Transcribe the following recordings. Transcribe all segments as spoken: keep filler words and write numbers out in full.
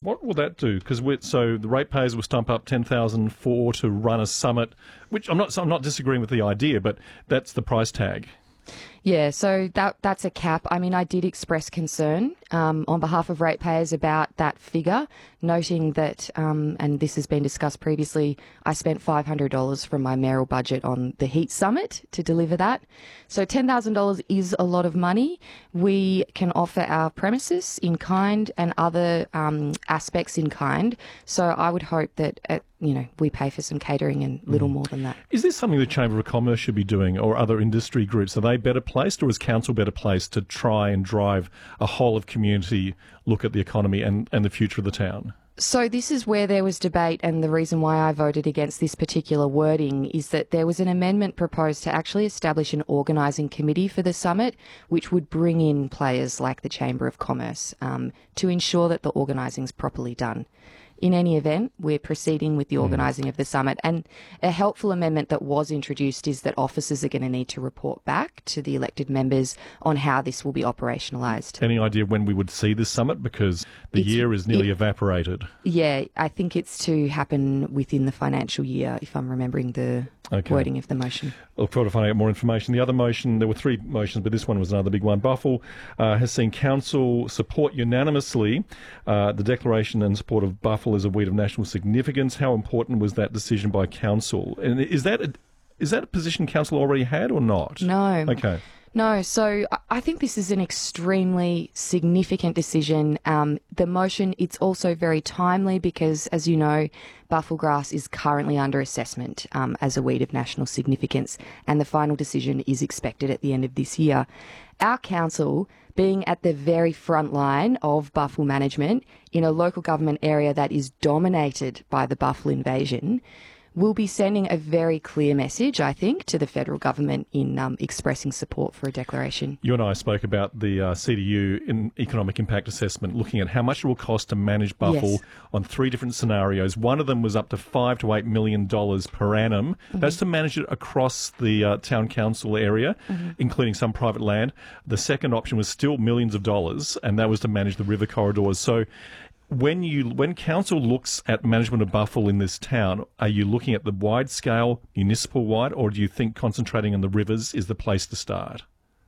What will that do? Because so the ratepayers will stump up ten thousand for to run a summit, which I'm not. I'm not disagreeing with the idea, but that's the price tag. Yeah, so that that's a cap. I mean, I did express concern um, on behalf of ratepayers about that figure, noting that, um, and this has been discussed previously, I spent five hundred dollars from my mayoral budget on the Heat Summit to deliver that. So ten thousand dollars is a lot of money. We can offer our premises in kind and other um, aspects in kind. So I would hope that, uh, you know, we pay for some catering and little mm. more than that. Is this something the Chamber of Commerce should be doing, or other industry groups? Are they better placed, or is council better placed to try and drive a whole of community look at the economy and, and the future of the town? So this is where there was debate, and the reason why I voted against this particular wording is that there was an amendment proposed to actually establish an organising committee for the summit, which would bring in players like the Chamber of Commerce um, to ensure that the organising is properly done. In any event, we're proceeding with the organising mm. of the summit, and a helpful amendment that was introduced is that officers are going to need to report back to the elected members on how this will be operationalised. Any idea when we would see this summit? Because the it's, year is nearly it, evaporated. Yeah, I think it's to happen within the financial year, if I'm remembering the okay. wording of the motion. I'll look forward to finding out more information. The other motion, there were three motions, but this one was another big one. Buffel uh, has seen council support unanimously uh, the declaration in support of Buffel as a weed of national significance. How important was that decision by council? And is that a, is that a position council already had or not? No. Okay. No, so I think this is an extremely significant decision. Um, the motion, it's also very timely because, as you know, Buffel grass is currently under assessment um, as a weed of national significance, and the final decision is expected at the end of this year. Our council, being at the very front line of Buffel management in a local government area that is dominated by the Buffel invasion, will be sending a very clear message, I think, to the federal government in um, expressing support for a declaration. You and I spoke about the uh, C D U in economic impact assessment, looking at how much it will cost to manage Buffel yes. on three different scenarios. One of them was up to five to eight million dollars per annum. Mm-hmm. That's to manage it across the uh, town council area, mm-hmm. including some private land. The second option was still millions of dollars, and that was to manage the river corridors. So When you when council looks at management of Buffel in this town, are you looking at the wide scale, municipal wide, or do you think concentrating on the rivers is the place to start?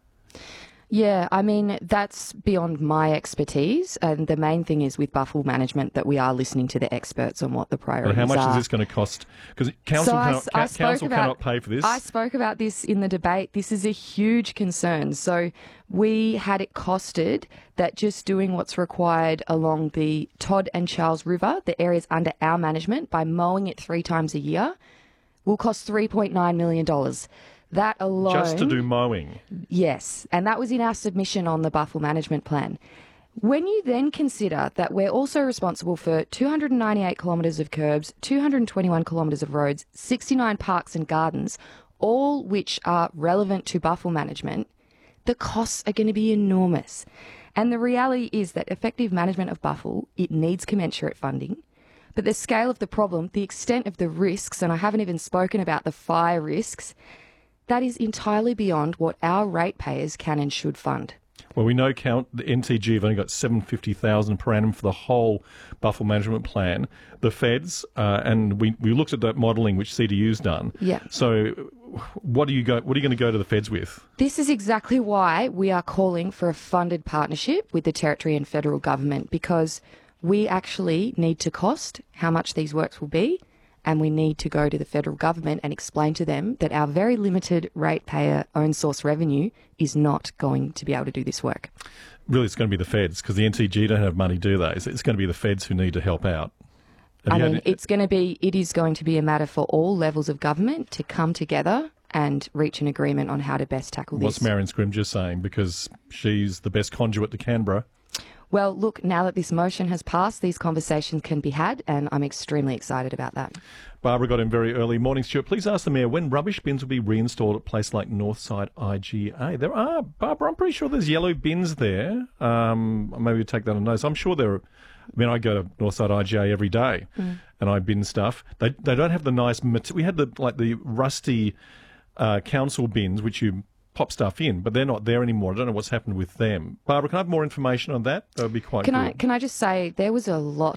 Yeah, I mean, that's beyond my expertise. And the main thing is with Buffel management that we are listening to the experts on what the priorities are. But how much are. is this going to cost? Because council, so cannot, I, I council about, cannot pay for this. I spoke about this in the debate. This is a huge concern. So we had it costed that just doing what's required along the Todd and Charles River, the areas under our management, by mowing it three times a year, will cost three point nine million dollars. That alone... Just to do mowing? Yes, and that was in our submission on the Buffel management plan. When you then consider that we're also responsible for two hundred ninety-eight kilometres of curbs, two hundred twenty-one kilometres of roads, sixty-nine parks and gardens, all which are relevant to Buffel management, the costs are going to be enormous. And the reality is that effective management of Buffel, it needs commensurate funding. But the scale of the problem, the extent of the risks, and I haven't even spoken about the fire risks, that is entirely beyond what our ratepayers can and should fund. Well, we know count the N T G have only got seven hundred fifty thousand dollars per annum for the whole Buffel management plan. The feds, uh, and we, we looked at that modelling which C D U's done. Yeah. So what are you go? What are you going to go to the feds with? This is exactly why we are calling for a funded partnership with the territory and federal government, because we actually need to cost how much these works will be. And we need to go to the federal government and explain to them that our very limited ratepayer own source revenue is not going to be able to do this work. Really, it's going to be the feds, because the N T G don't have money, do they? So it's going to be the feds who need to help out. Have I mean, had... it's going to be, it is going to be a matter for all levels of government to come together and reach an agreement on how to best tackle this. What's Marion Scrimgeour saying? Because she's the best conduit to Canberra. Well, look, now that this motion has passed, these conversations can be had, and I'm extremely excited about that. Barbara got in very early. Morning, Stuart. Please ask the Mayor when rubbish bins will be reinstalled at a place like Northside I G A. There are, Barbara, I'm pretty sure there's yellow bins there. Um, maybe you take that on notice. I'm sure there are. I mean, I go to Northside I G A every day, mm. and I bin stuff. They they don't have the nice... We had the like the rusty uh, council bins, which you pop stuff in, but they're not there anymore. I don't know what's happened with them. Barbara, can I have more information on that? That would be quite can good. I, can I just say, there was a lot